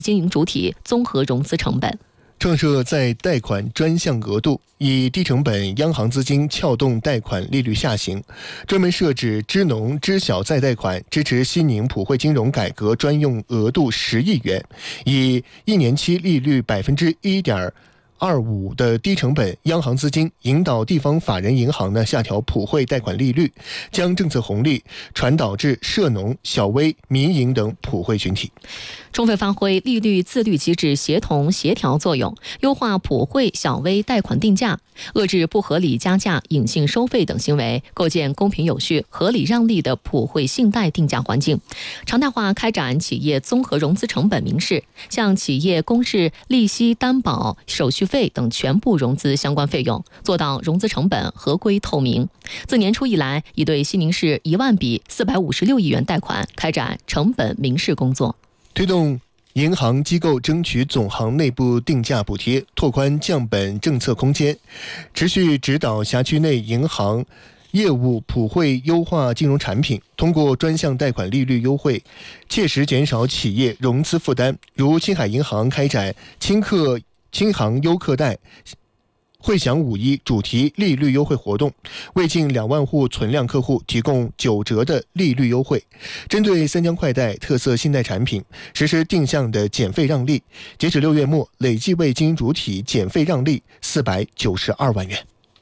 经营主体综合融资成本。 创设再贷款专项额度，以低成本央行资金撬动贷款利率下行，专门设置支农支小再贷款支持西宁普惠金融改革专用额度10亿元，以1年期利率1.25%的低成本央行资金引导地方法人银行下调普惠贷款利率，将政策红利传导至涉农、小微、民营等普惠群体， 充分发挥利率自律机制协同协调作用，优化普惠小微贷款定价，遏制不合理加价、隐性收费等行为，构建公平有序、合理让利的普惠信贷定价环境。常态化开展企业综合融资成本明示，向企业公示利息担保、手续费等全部融资相关费用，做到融资成本合规透明。自年初以来，已对西宁市1万笔456亿元贷款开展成本明示工作， 推动银行机构争取总行内部定价补贴，拓宽降本政策空间，持续指导辖区内银行业务普惠优化金融产品，通过专项贷款利率优惠，切实减少企业融资负担。如青海银行开展轻行优客贷汇享5·1主题利率优惠活动，为近2万户存量客户提供9折的利率优惠。针对三江快贷特色信贷产品，实施定向的减费让利，截止6月末，累计为经营主体减费让利492万元。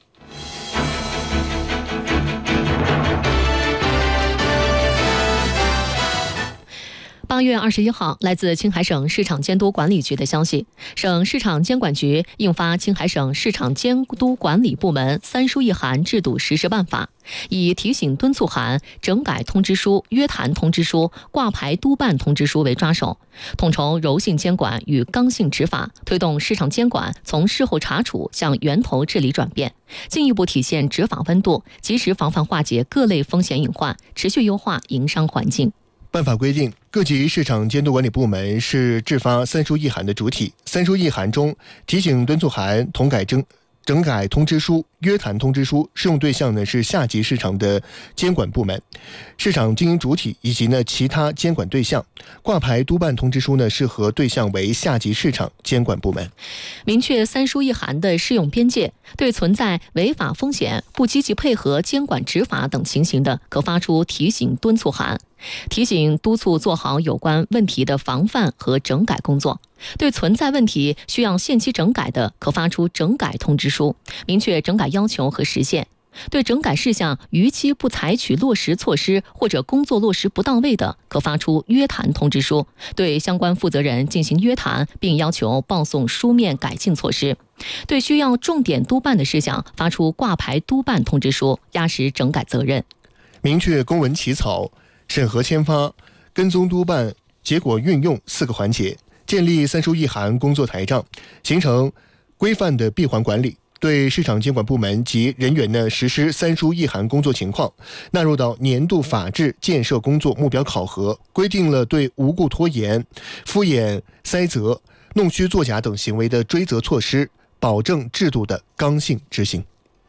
8月21号，来自青海省市场监督管理局的消息，省市场监管局印发《青海省市场监督管理部门3书1函制度实施办法》，以提醒敦促函、整改通知书、约谈通知书、挂牌督办通知书为抓手，统筹柔性监管与刚性执法，推动市场监管从事后查处向源头治理转变，进一步体现执法温度，及时防范化解各类风险隐患，持续优化营商环境。 办法规定，各级市场监督管理部门是制发3书1函的主体。3书1函中，提醒敦促函、整改通知书、约谈通知书适用对象是下级市场的监管部门、市场经营主体以及其他监管对象。挂牌督办通知书适合对象为下级市场监管部门。 明确3书1函的适用边界，对存在违法风险、不积极配合监管执法等情形的，可发出提醒敦促函，提醒督促做好有关问题的防范和整改工作。对存在问题需要限期整改的，可发出整改通知书，明确整改要求和时限。对整改事项逾期不采取落实措施或者工作落实不到位的，可发出约谈通知书，对相关负责人进行约谈，并要求报送书面改进措施。对需要重点督办的事项，发出挂牌督办通知书，压实整改责任。 明确公文起草、审核签发、跟踪督办、结果运用4个环节，建立3书1函工作台账，形成规范的闭环管理。对市场监管部门及人员实施3书1函工作情况纳入到年度法治建设工作目标考核，规定了对无故拖延、敷衍塞责、弄虚作假等行为的追责措施，保证制度的刚性执行。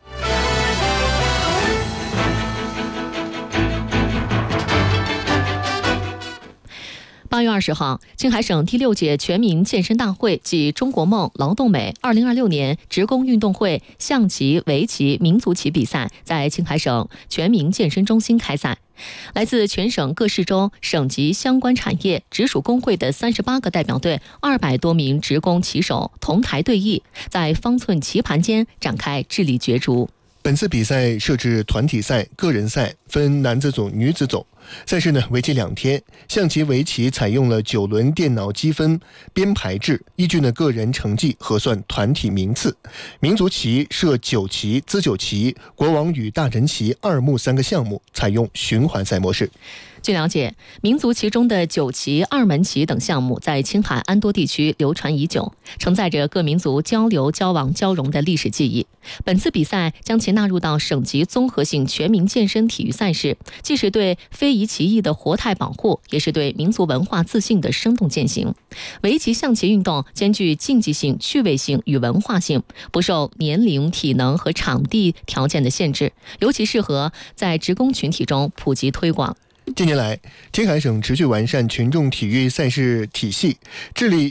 8月20号，青海省第6届全民健身大会暨中国梦劳动美2026年职工运动会象棋、围棋、民族棋比赛在青海省全民健身中心开赛。来自全省各市州、省级相关产业直属工会的38个代表队，200多名职工棋手同台对弈，在方寸棋盘间展开智力角逐。 本次比赛设置团体赛、个人赛，分男子组、女子组。赛事为期2天。象棋、围棋采用了9轮电脑积分编排制，依据个人成绩核算团体名次。民族棋设九棋、资九棋、国王与大臣棋2目3个项目，采用循环赛模式。 据了解，民族棋中的九棋、2门棋等项目在青海安多地区流传已久，承载着各民族交流、交往、交融的历史记忆。本次比赛将其纳入到省级综合性全民健身体育赛事，既是对非遗棋艺的活态保护，也是对民族文化自信的生动践行。围棋、象棋运动兼具竞技性、趣味性与文化性，不受年龄、体能和场地条件的限制，尤其适合在职工群体中普及推广。 近年来，青海省持续完善群众体育赛事体系，致力